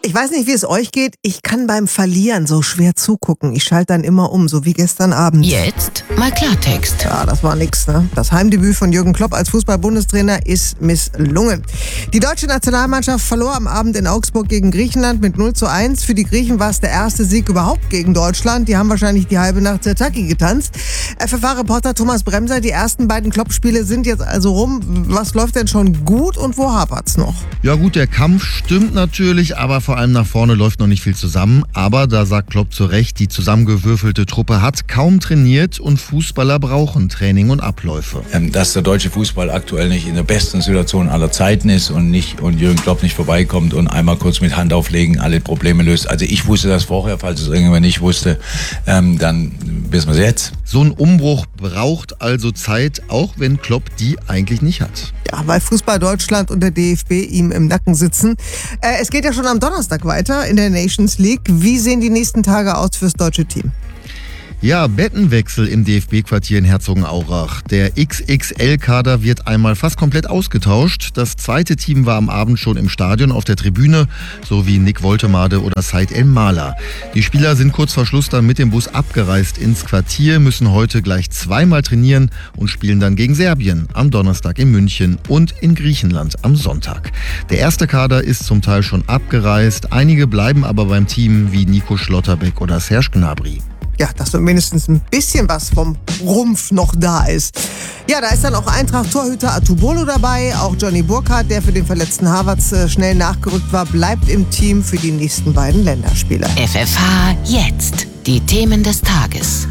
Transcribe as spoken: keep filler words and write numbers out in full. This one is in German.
Ich weiß nicht, wie es euch geht. Ich kann beim Verlieren so schwer zugucken. Ich schalte dann immer um, so wie gestern Abend. Jetzt mal Klartext. Ja, das war nix, ne? Das Heimdebüt von Jürgen Klopp als Fußball-Bundestrainer ist misslungen. Die deutsche Nationalmannschaft verlor am Abend in Augsburg gegen Griechenland mit null zu eins. Für die Griechen war es der erste Sieg überhaupt gegen Deutschland. Die haben wahrscheinlich die halbe Nacht Zirtaki getanzt. F F A-Reporter Thomas Bremser, die ersten beiden Klopp-Spiele sind jetzt also rum. Was läuft denn schon gut und wo hapert's noch? Ja gut, der Kampf stimmt natürlich, aber vor allem nach vorne läuft noch nicht viel zusammen. Aber da sagt Klopp zu Recht, die zusammengewürfelte Truppe hat kaum trainiert und Fußballer brauchen Training und Abläufe. Dass der deutsche Fußball aktuell nicht in der besten Situation aller Zeiten ist und, nicht, und Jürgen Klopp nicht vorbeikommt und einmal kurz mit Hand auflegen alle Probleme löst. Also ich wusste das vorher, falls es irgendjemand nicht wusste, ähm, dann wissen wir es jetzt. So ein Umbruch braucht also Zeit, auch wenn Klopp die eigentlich nicht hat. Ja, weil Fußball Deutschland und der D F B ihm im Nacken sitzen. Äh, es geht ja schon am Donnerstag weiter in der Nations League. Wie sehen die nächsten Tage aus fürs deutsche Team? Ja, Bettenwechsel im D F B-Quartier in Herzogenaurach. Der X X L-Kader wird einmal fast komplett ausgetauscht. Das zweite Team war am Abend schon im Stadion auf der Tribüne, so wie Nick Woltemade oder Said El Mala. Die Spieler sind kurz vor Schluss dann mit dem Bus abgereist ins Quartier, müssen heute gleich zweimal trainieren und spielen dann gegen Serbien am Donnerstag in München und in Griechenland am Sonntag. Der erste Kader ist zum Teil schon abgereist, einige bleiben aber beim Team wie Nico Schlotterbeck oder Serge Gnabry. Ja, dass so mindestens ein bisschen was vom Rumpf noch da ist. Ja, da ist dann auch Eintracht-Torhüter Atubolo dabei. Auch Johnny Burkhardt, der für den verletzten Havertz äh, schnell nachgerückt war, bleibt im Team für die nächsten beiden Länderspiele. F F H jetzt. Die Themen des Tages.